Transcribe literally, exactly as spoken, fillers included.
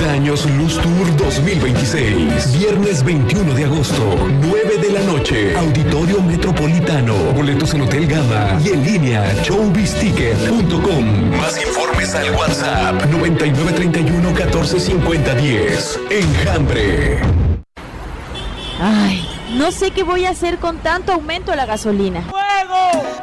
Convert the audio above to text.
Daños Luz Tour dos mil veintiséis. Viernes veintiuno de agosto, nueve de la noche. Auditorio Metropolitano. Boletos en Hotel Gama y en línea showbiz ticket punto com. Más informes al WhatsApp noventa y nueve treinta y uno catorce cincuenta diez. Enjambre. Ay, no sé qué voy a hacer con tanto aumento de la gasolina. ¡Fuego!